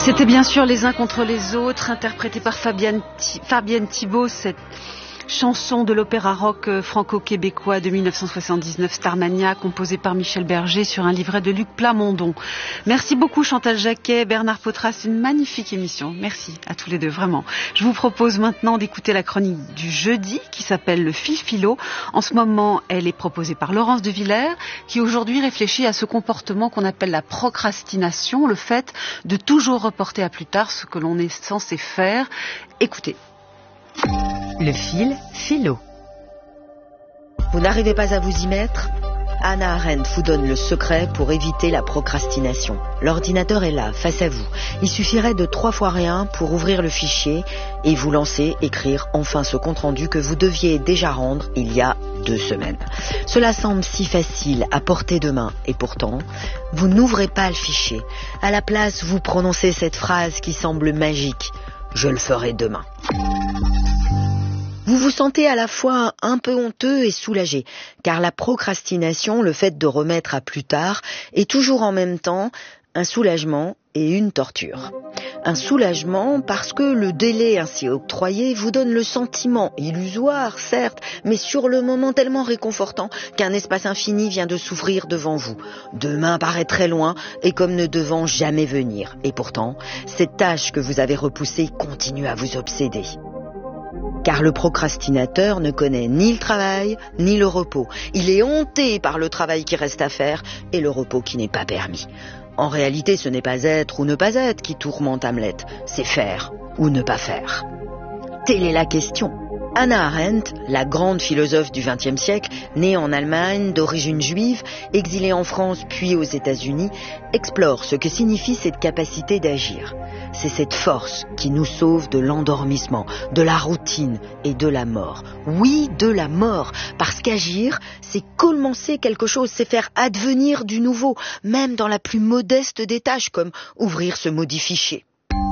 C'était bien sûr Les uns contre les autres, interprété par Fabienne Thibault, cette chanson de l'opéra rock franco-québécois de 1979, Starmania, composée par Michel Berger sur un livret de Luc Plamondon. Merci beaucoup Chantal Jacquet, Bernard Potras, une magnifique émission. Merci à tous les deux, vraiment. Je vous propose maintenant d'écouter la chronique du jeudi qui s'appelle Le Fil Philo. En ce moment, elle est proposée par Laurence de Villers qui aujourd'hui réfléchit à ce comportement qu'on appelle la procrastination, le fait de toujours reporter à plus tard ce que l'on est censé faire. Écoutez. Le fil philo. Vous n'arrivez pas à vous y mettre ? Hannah Arendt vous donne le secret pour éviter la procrastination. L'ordinateur est là, face à vous. Il suffirait de 3 fois rien pour ouvrir le fichier et vous lancer, écrire enfin ce compte-rendu que vous deviez déjà rendre il y a 2 semaines. Cela semble si facile à portée de main et pourtant, vous n'ouvrez pas le fichier. À la place, vous prononcez cette phrase qui semble magique. Je le ferai demain. Vous vous sentez à la fois un peu honteux et soulagé, car la procrastination, le fait de remettre à plus tard, est toujours en même temps un soulagement et une torture. Un soulagement parce que le délai ainsi octroyé vous donne le sentiment, illusoire certes, mais sur le moment tellement réconfortant qu'un espace infini vient de s'ouvrir devant vous. Demain paraît très loin et comme ne devant jamais venir. Et pourtant, cette tâche que vous avez repoussée continue à vous obséder. Car le procrastinateur ne connaît ni le travail, ni le repos. Il est honté par le travail qui reste à faire et le repos qui n'est pas permis. En réalité, ce n'est pas être ou ne pas être qui tourmente Hamlet, c'est faire ou ne pas faire. Telle est la question. Hannah Arendt, la grande philosophe du XXe siècle, née en Allemagne, d'origine juive, exilée en France puis aux États-Unis, explore ce que signifie cette capacité d'agir. C'est cette force qui nous sauve de l'endormissement, de la routine et de la mort. Oui, de la mort, parce qu'agir, c'est commencer quelque chose, c'est faire advenir du nouveau, même dans la plus modeste des tâches, comme ouvrir ce maudit fichier.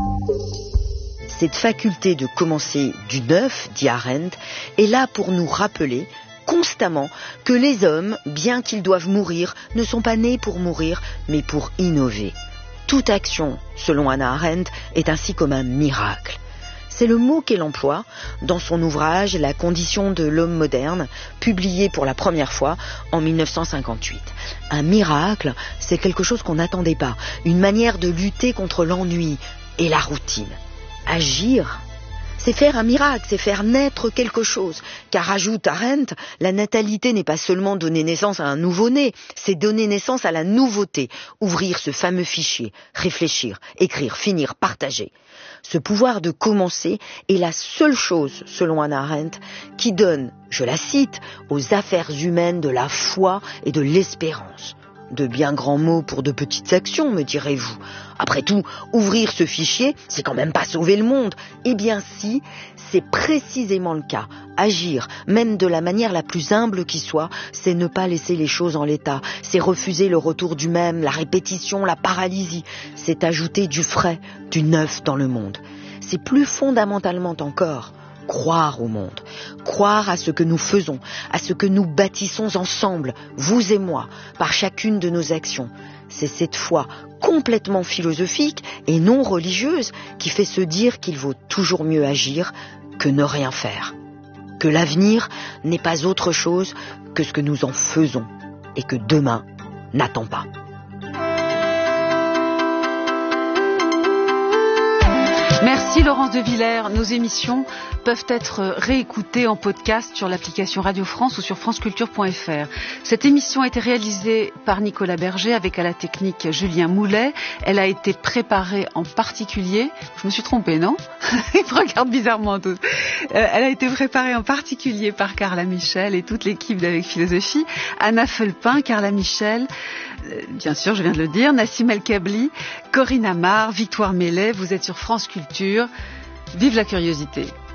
Cette faculté de commencer du neuf, dit Arendt, est là pour nous rappeler constamment que les hommes, bien qu'ils doivent mourir, ne sont pas nés pour mourir, mais pour innover. Toute action, selon Hannah Arendt, est ainsi comme un miracle. C'est le mot qu'elle emploie dans son ouvrage « La condition de l'homme moderne », publié pour la première fois en 1958. Un miracle, c'est quelque chose qu'on n'attendait pas, une manière de lutter contre l'ennui et la routine. Agir, c'est faire un miracle, c'est faire naître quelque chose. Car, ajoute Arendt, la natalité n'est pas seulement donner naissance à un nouveau-né, c'est donner naissance à la nouveauté, ouvrir ce fameux fichier, réfléchir, écrire, finir, partager. Ce pouvoir de commencer est la seule chose, selon Hannah Arendt, qui donne, je la cite, aux affaires humaines de la foi et de l'espérance. De bien grands mots pour de petites actions, me direz-vous. Après tout, ouvrir ce fichier, c'est quand même pas sauver le monde. Eh bien si, c'est précisément le cas. Agir, même de la manière la plus humble qui soit, c'est ne pas laisser les choses en l'état. C'est refuser le retour du même, la répétition, la paralysie. C'est ajouter du frais, du neuf dans le monde. C'est plus fondamentalement encore croire au monde, croire à ce que nous faisons, à ce que nous bâtissons ensemble, vous et moi, par chacune de nos actions. C'est cette foi complètement philosophique et non religieuse qui fait se dire qu'il vaut toujours mieux agir que ne rien faire. Que l'avenir n'est pas autre chose que ce que nous en faisons et que demain n'attend pas. Merci Laurence de Villers. Nos émissions peuvent être réécoutées en podcast sur l'application Radio France ou sur franceculture.fr. Cette émission a été réalisée par Nicolas Berger avec à la technique Julien Moulet. Elle a été préparée en particulier, je me suis trompée, non? Ils me regardent bizarrement tous. Elle a été préparée en particulier par Carla Michel et toute l'équipe d'Avec Philosophie, Anna Felpin, Carla Michel, bien sûr, je viens de le dire, Nassim El Kabli, Corinne Amar, Victoire Mellet. Vous êtes sur France Culture. Vive la curiosité!